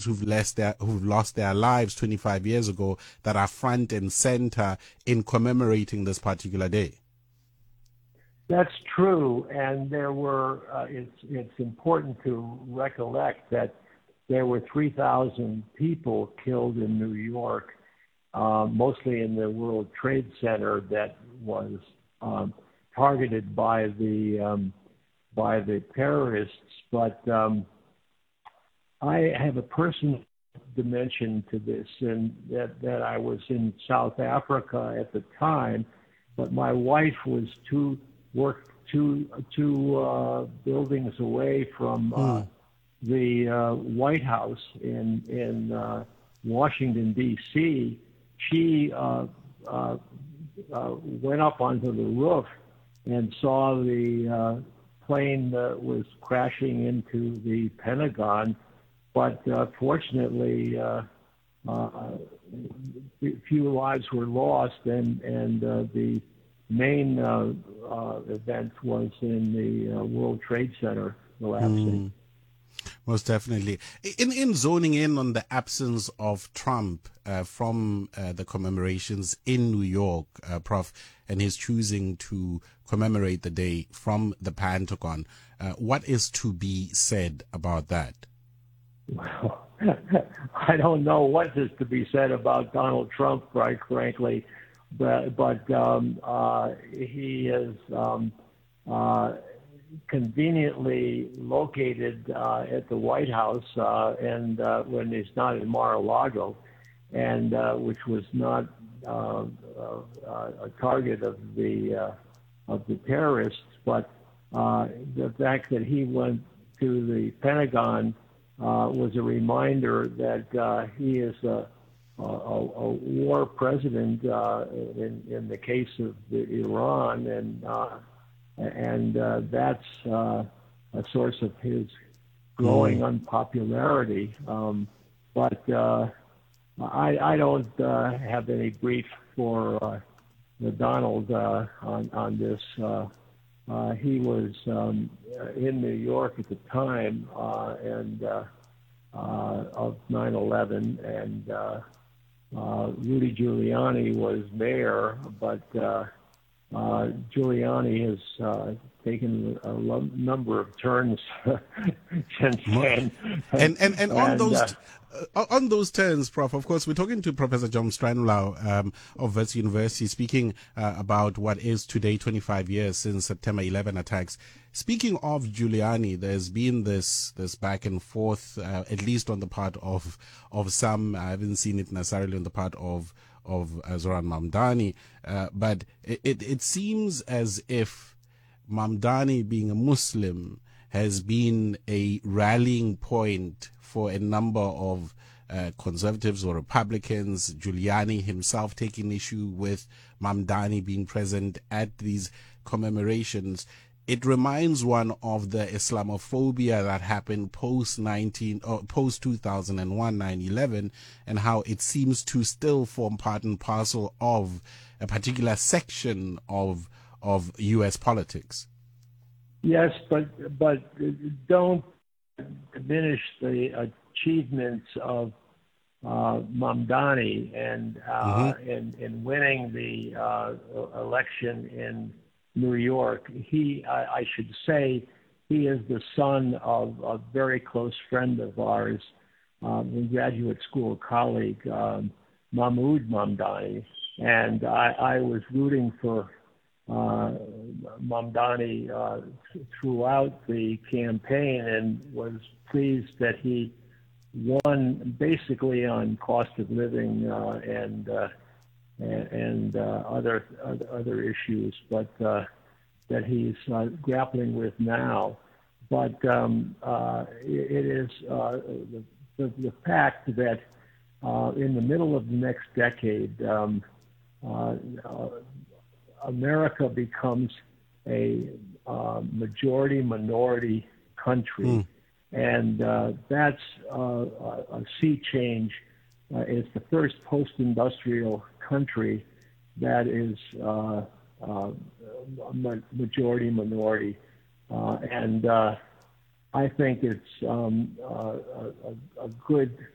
who've lost their lives 25 years ago that are front and center in commemorating this particular day. That's true, and there were. It's important to recollect that there were 3,000 people killed in New York, mostly in the World Trade Center, that was targeted by the terrorists. But I have a personal dimension to this, and that I was in South Africa at the time, but my wife was worked two buildings away from the White House in Washington, D.C. She went up onto the roof and saw the plane that was crashing into the Pentagon, but fortunately few lives were lost, and the main event was in the World Trade Center collapsing. Most definitely. In zoning in on the absence of Trump from the commemorations in New York, Prof, and his choosing to commemorate the day from the Pentagon, what is to be said about that? Well, I don't know what is to be said about Donald Trump, quite frankly, but he is conveniently located at the White House, and when he's not in Mar-a-Lago, and which was not a target of the terrorists, but the fact that he went to the Pentagon was a reminder that he is a war president in the case of Iran, and that's a source of his growing unpopularity. But I don't have any brief for Donald on this. He was in New York at the time and of 9/11, and Rudy Giuliani was mayor, but Giuliani has taken a number of turns since then. And on those turns, Prof, of course, we're talking to Professor John Stranolau of Wits University, speaking about what is today 25 years since September 11 attacks. Speaking of Giuliani, there's been this back and forth, at least on the part of some. I haven't seen it necessarily on the part of Zoran Mamdani, but it seems as if Mamdani, being a Muslim, has been a rallying point for a number of conservatives or Republicans. Giuliani himself taking issue with Mamdani being present at these commemorations. It reminds one of the Islamophobia that happened post 2001, 9/11, and how it seems to still form part and parcel of a particular section of U.S. politics. Yes, but don't diminish the achievements of Mamdani and in winning the election in New York. I should say, he is the son of a very close friend of ours, a graduate school colleague, Mahmoud Mamdani, and I was rooting for Mamdani throughout the campaign, and was pleased that he won basically on cost of living and other issues, but that he's grappling with now. But it is the fact that in the middle of the next decade, America becomes a majority-minority country, and that's a sea change. It's the first post-industrial country that is majority-minority, and I think it's a good